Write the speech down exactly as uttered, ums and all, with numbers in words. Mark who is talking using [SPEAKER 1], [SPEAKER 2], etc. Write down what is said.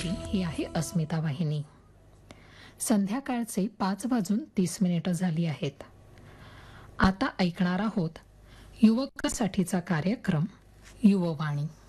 [SPEAKER 1] माझी ही आहे अस्मिता वाहिनी. संध्याकाळचे पाच वाजून तीस मिनिटं झाली आहेत. आता ऐकणार आहोत युवकांसाठीचा कार्यक्रम युववाणी.